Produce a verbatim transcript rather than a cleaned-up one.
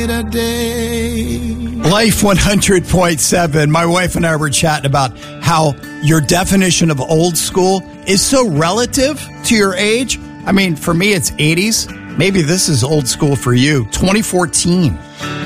Life one hundred point seven. My wife and I were chatting about how your definition of old school is so relative to your age. I mean, for me, it's eighties. Maybe this is old school for you. twenty fourteen.